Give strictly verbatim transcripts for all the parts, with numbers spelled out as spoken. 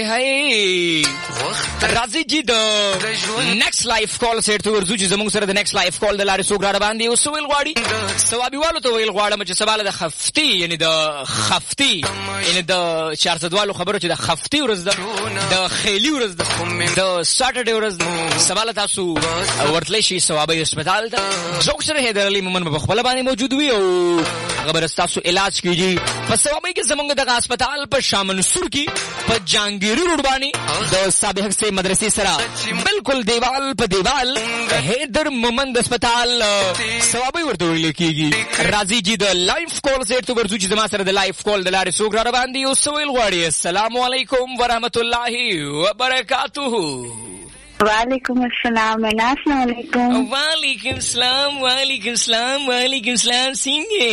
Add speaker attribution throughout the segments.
Speaker 1: هاي راځي چې د next life call سره ته ورځو چې زموږ سره د next life call د لارې څوک را باندې وسویل غواړي ثوابي والو ته ویل غواړم چې سوال د خفتي یعنی د خفتي یعنی د چهار سوه والو خبرو چې د خفتي ورځ د د خېلی ورځ د ساترډي ورځ سوال تاسو ورتلی شي ثوابي هسپتال ته څوک سره هیدر علي مومن په خپل باندې موجود وي او خبر تاسو علاج کیږي په ثوابي کې زموږ د هسپتال په شامنسور کې په جانګيري روډ باندې د سابق سے مدرسې سره بالکل دیوال په دیوال هیدر مومن هسپتال ثوابي ورته ویل کیږي راځي چې د لایف کال سره ته ورځو چې زما سره د لایف کال د لارې څوک را باندې او سویل غواړي السلام علیکم ورحمت الله وبرکاتہ
Speaker 2: وعلیکم السلام السلام علیکم
Speaker 1: وعلیکم السلام وعلیکم السلام وعلیکم السلام څنګه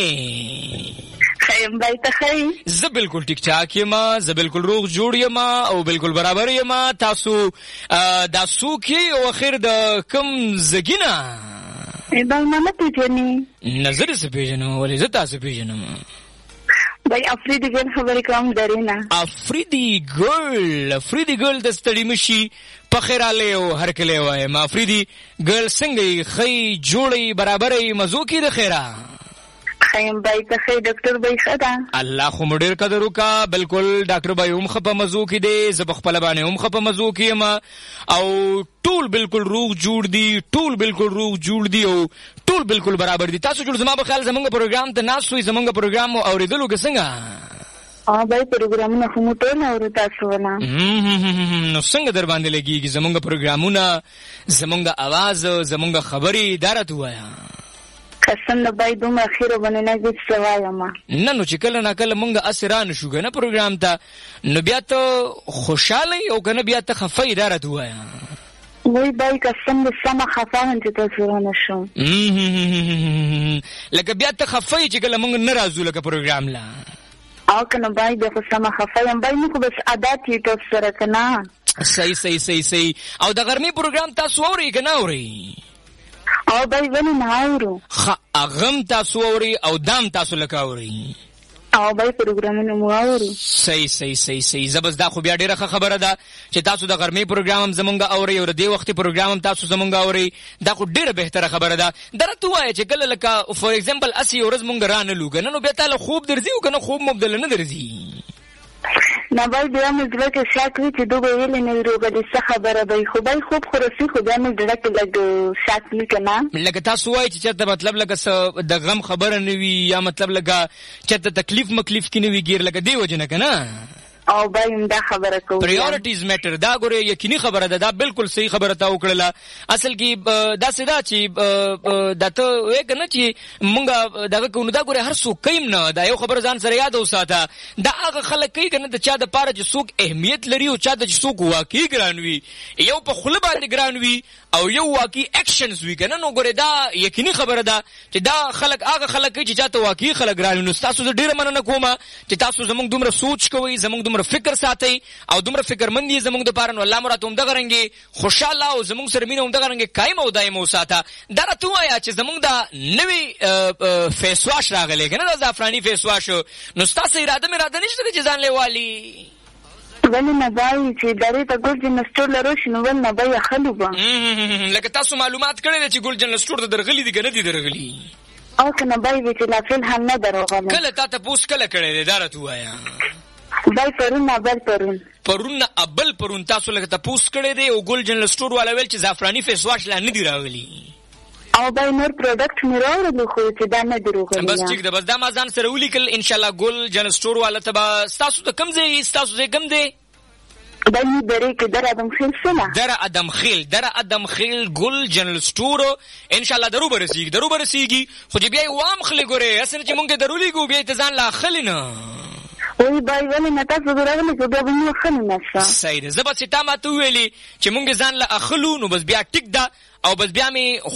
Speaker 2: خیم بای ته خی
Speaker 1: زه بالکل ټیک ټاک یم زه بالکل روغ جوړ یم او بالکل برابر یم تاسو دا سوکي او اخر د کم زګینا
Speaker 2: ایبل ماما پیژنې
Speaker 1: نظر څه پیژنم ولې زه تاسو پیژنم
Speaker 2: بای افریدی ګل خبرې کوم درینا
Speaker 1: افریدی ګل افریدی ګل د ستړي مشي په خیراله او هر کله وای ما افریدی ګل څنګه خی جوړي برابرې مزو کې د خیره
Speaker 2: خیم بای ته خی ډاکټر بای خدا
Speaker 1: الله خو مډیر قدر وکا بالکل ډاکټر بای هم خپه مزو کې دی زب خپل باندې هم خپه مزو کې ما او ټول بالکل روغ جوړ دي ټول بالکل روغ جوړ دي او ټول بالکل برابر دي تاسو جوړ زما په خیال زمونږ پروګرام ته ناس وي زمونږ پروګرام اوریدلو کې څنګه
Speaker 2: ا بای پروګرامونه کوم ټول اورو تاسو ونه
Speaker 1: نو څنګه در باندې لګيږي زمونږ پروګرامونه زمونږ आवाज زمونږ خبري دارت وایا
Speaker 2: قسم نه بای دوم اخیره باندې نه گیت سوایم
Speaker 1: نه نو چې کله نه کله مونږ اسران شو غنه پروګرام ته نو بیا ته خوشاله او کنه بیا ته خفای دارت وایا
Speaker 2: وای بای قسم دې سم خفاهم چې تاسو ونه شو
Speaker 1: لکه بیا ته خفای چې کله مونږ ناراضو لکه پروګرام لا
Speaker 2: او کنه بای دې سم خفایم بای نو بس عادت یې تاسو سره کنه
Speaker 1: صحیح صحیح صحیح صحیح او د ګرمي پروګرام تاسو اوري کنه اوري
Speaker 2: او بای ونی نه اورو
Speaker 1: خ اغم تاسو اوري او دام تاسو لکه اوري
Speaker 2: او بای پروګرامونه مو اورو
Speaker 1: صحیح صحیح صحیح صحیح زبس دا خو بیا ډیره خبره ده چې تاسو د ګرمي پروګرام زمونږ اوري او د دې وخت پروګرام تاسو زمونږ اوري دا خو ډیره بهتره خبره ده درته وای چې کله لکه فور ایگزامپل اسی ورځ مونږ رانه لوګنه نو به تعالی خوب درځي او کنه خوب مبدل نه درځي
Speaker 2: نه بای بیا مې دغه کې شک وی چې دوی ویل نه وروګه د څه خبره به خو بای خوب خورسي خو بیا مې دغه کې لګ شک وکنه
Speaker 1: لکه تاسو وای چې ته مطلب لکه د غم خبره نه وی یا مطلب لکه چې ته تکلیف مکلیف کې نه وی ګیر لکه دی وجنه کنه
Speaker 2: او بایم دا خبره کوم
Speaker 1: پریورټیز میټر دا ګوره یقیني خبره ده دا بالکل صحیح خبره تا وکړه اصل کې دا سدا چې دا ته وکنه چې مونږ دا کوو دا ګوره هر څوک کيم نه دا یو خبر ځان سره یاد اوساته دا هغه خلک کوي کنه د چا د پاره چې څوک اهمیت لري او چا د څوک واقعي ګران وي یو په خله باندې ګران وي او یو واقعي اکشنز وی کنه نو ګوره دا یقیني خبره ده چې دا خلک هغه خلک کوي چې چاته واقعي خلک ګران نو تاسو ډیره مننه کوم چې تاسو زموږ دومره سوچ کوئ زموږ دومره فکر ساتي او دومره فکرمندي زموږ د پاره نو الله مراد هم دغه رنګي خوشاله او زموږ سره مینه هم دغه رنګي قائم او دائم وساته دا راته وایا چې زموږ دا نوی فیس واش راغلی کنه دا زعفرانی فیس واش نو تاسو اراده مې اراده نشته چې ځان لیوالي
Speaker 2: ولې نه بای چې درې ته ګلجن سټور لرو شنو ول نه بای خلو با
Speaker 1: لکه تاسو معلومات کړی چې ګلجن سټور ته درغلي دي کنه دي درغلي
Speaker 2: او کنه بای چې لا فل هم نه دروغه
Speaker 1: کله تا ته پوس کله کړی دا راته وایا
Speaker 2: بای پرون ابل پرون
Speaker 1: پرون ابل پرون تاسو لکه ته پوس کړی دی او ګلجن سټور والا ویل چې زعفرانی فیس واش لا نه دی راغلی
Speaker 2: او بای نور پروډکټ مې راوړل خو چې دا نه دروغه
Speaker 1: بس ټیک ده بس دا ما ځان سره ولیکل ان شاء الله ګلجن سټور والا ته تاسو ته کم ځای تاسو ځای کم دی
Speaker 2: دای درې کې در ادم خیل سره
Speaker 1: در ادم خیل در ادم خیل ګل جنرال سٹور ان شاء الله درو برسیږي درو برسیږي خو دې بیا وام خلې ګوره اسنه چې مونږ درولې ګو بیا ته ځان لا خلینا
Speaker 2: وای بای ولې نه تاسو درغله چې بیا به مو خلینا
Speaker 1: صحیح ده زبر چې تا ما ته ویلي چې مونږ ځان لا اخلو نو بس بیا ټیک ده او بس بیا می